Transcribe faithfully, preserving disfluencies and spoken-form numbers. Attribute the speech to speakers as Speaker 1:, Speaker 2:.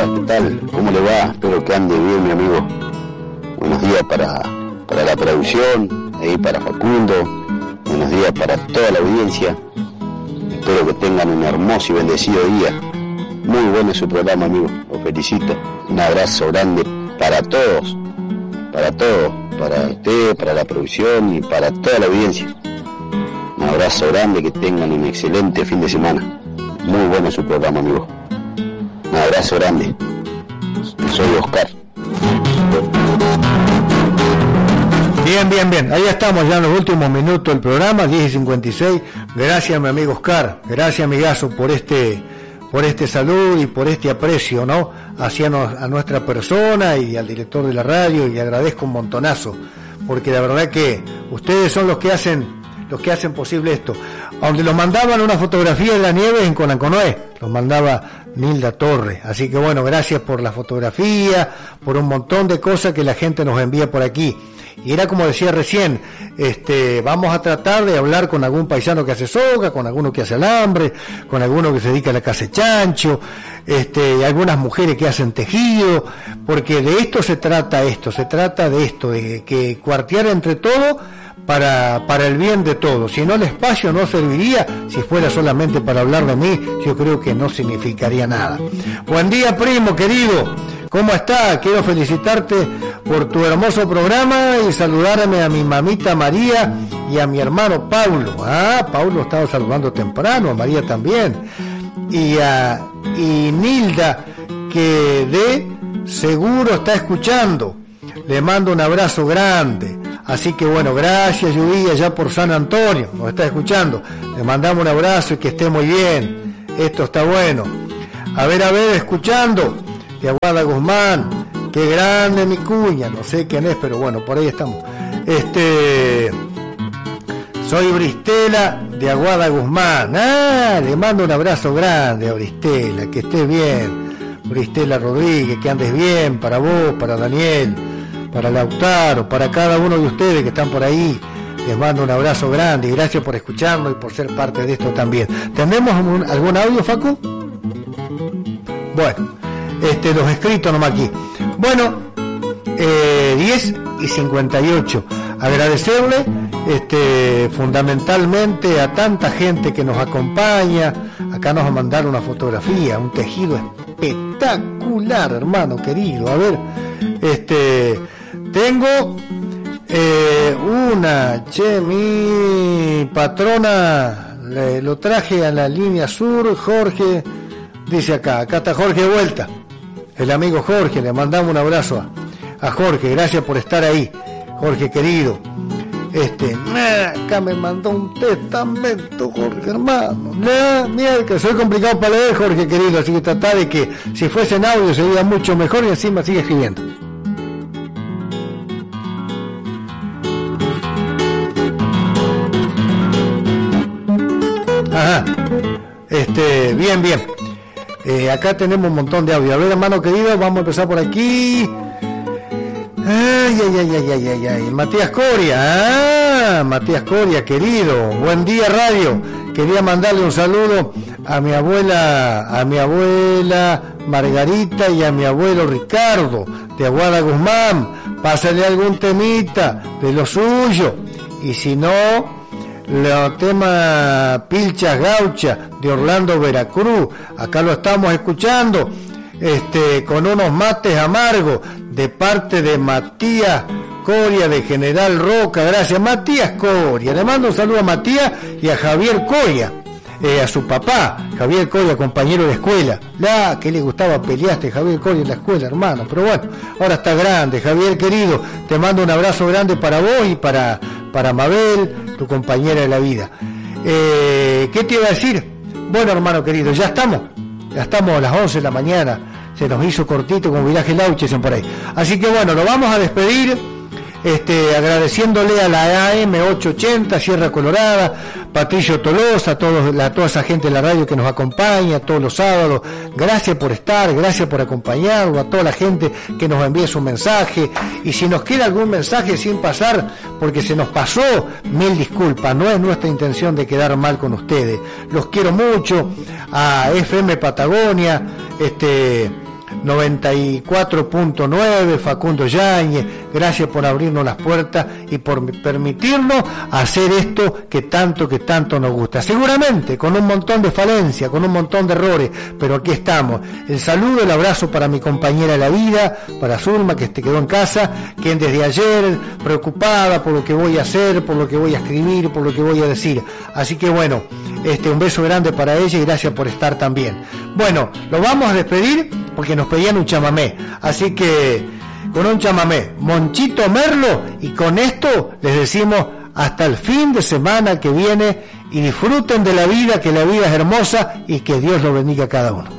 Speaker 1: ¿qué tal? ¿Cómo le va? Espero que ande bien, mi amigo. Buenos días para, para la producción, ahí para Facundo. Buenos días para toda la audiencia. Espero que tengan un hermoso y bendecido día. Muy bueno su programa, amigo. Los felicito. Un abrazo grande para todos. Para todos. Para usted, para la producción y para toda la audiencia. Un abrazo grande, que tengan un excelente fin de semana. Muy bueno su programa, amigo. Un abrazo grande. Soy Oscar.
Speaker 2: Bien, bien, bien. Ahí estamos ya en los últimos minutos del programa, diez y cincuenta y seis. Gracias, mi amigo Oscar. Gracias, amigazo, por este, por este saludo y por este aprecio, ¿no? Hacia no, a nuestra persona y al director de la radio, y agradezco un montonazo, porque la verdad que ustedes son los que hacen, los que hacen posible esto. Donde los mandaban una fotografía de la nieve en Conanconoé, los mandaba Nilda Torres. Así que bueno, gracias por la fotografía, por un montón de cosas que la gente nos envía por aquí. Y era como decía recién, este, vamos a tratar de hablar con algún paisano que hace soga, con alguno que hace alambre, con alguno que se dedica a la caza de chancho, este, y algunas mujeres que hacen tejido, porque de esto se trata esto, se trata de esto, de que cuartear entre todos para, para el bien de todos. Si no, el espacio no serviría, si fuera solamente para hablar de mí, yo creo que no significaría nada. Buen día, primo querido. ¿Cómo está? Quiero felicitarte por tu hermoso programa y saludarme a mi mamita María y a mi hermano Paulo. Ah, Paulo estaba saludando temprano, a María también. Y a y Nilda, que de seguro está escuchando. Le mando un abrazo grande. Así que bueno, gracias, Lluvia, ya por San Antonio, nos está escuchando. Le mandamos un abrazo y que esté muy bien. Esto está bueno. A ver, a ver, escuchando. De Aguada Guzmán, qué grande mi cuña, no sé quién es, pero bueno, por ahí estamos. Este, soy Bristela de Aguada Guzmán. Ah, le mando un abrazo grande a Bristela, que esté bien. Bristela Rodríguez, que andes bien, para vos, para Daniel, para Lautaro, para cada uno de ustedes que están por ahí. Les mando un abrazo grande y gracias por escucharnos y por ser parte de esto también. ¿Tenemos un, algún audio, Facu? Bueno. Este, los escritos nomás aquí. Bueno, eh, diez y cincuenta y ocho. Agradecerle este, fundamentalmente a tanta gente que nos acompaña. Acá nos va a mandar una fotografía, un tejido espectacular, hermano querido. A ver, este, tengo eh, una, che, mi patrona, le, lo traje a la línea sur, Jorge, dice acá, acá está Jorge de vuelta. El amigo Jorge, le mandamos un abrazo a, a Jorge, gracias por estar ahí, Jorge querido. Este, nah, acá me mandó un testamento, Jorge hermano. Nah, mira que soy complicado para leer, Jorge querido, así que trata de que si fuese en audio sería mucho mejor y encima sigue escribiendo. Ajá, este, bien, bien. Eh, acá tenemos un montón de audio. A ver, hermano querido, vamos a empezar por aquí. Ay, ay, ay, ay, ay, ay, ay. Matías Coria, ah, Matías Coria, querido. Buen día, radio. Quería mandarle un saludo a mi abuela, a mi abuela Margarita y a mi abuelo Ricardo de Aguada Guzmán. Pásale algún temita de lo suyo. Y si no, el tema Pilchas Gaucha de Orlando, Veracruz, acá lo estamos escuchando, este, con unos mates amargos de parte de Matías Coria de General Roca. Gracias, Matías Coria. Le mando un saludo a Matías y a Javier Coria, eh, a su papá, Javier Coria, compañero de escuela. La que le gustaba peleaste, Javier Coria, en la escuela, hermano. Pero bueno, ahora está grande. Javier querido, te mando un abrazo grande para vos y para, para Mabel, tu compañera de la vida. Eh, ¿Qué te iba a decir? Bueno, hermano querido, ya estamos. Ya estamos a las once de la mañana. Se nos hizo cortito con Viraje Lauche, dicen por ahí. Así que bueno, nos vamos a despedir. Este, agradeciéndole a la A M ochocientos ochenta, Sierra Colorada, Patricio Tolosa, a, todos, a toda esa gente de la radio que nos acompaña todos los sábados. Gracias por estar, gracias por acompañarlo, a toda la gente que nos envíe su mensaje. Y si nos queda algún mensaje sin pasar, porque se nos pasó, mil disculpas, no es nuestra intención de quedar mal con ustedes. Los quiero mucho, a F M Patagonia, este... noventa y cuatro punto nueve, Facundo Yáñez, gracias por abrirnos las puertas y por permitirnos hacer esto que tanto, que tanto nos gusta. Seguramente con un montón de falencias, con un montón de errores, pero aquí estamos. El saludo, el abrazo para mi compañera de la vida, para Zulma, que te quedó en casa, quien desde ayer preocupada por lo que voy a hacer, por lo que voy a escribir, por lo que voy a decir. Así que bueno, este, un beso grande para ella y gracias por estar también. Bueno, lo vamos a despedir porque nos pedían un chamamé, así que con un chamamé, Monchito Merlo, y con esto les decimos hasta el fin de semana que viene y disfruten de la vida, que la vida es hermosa y que Dios lo bendiga a cada uno.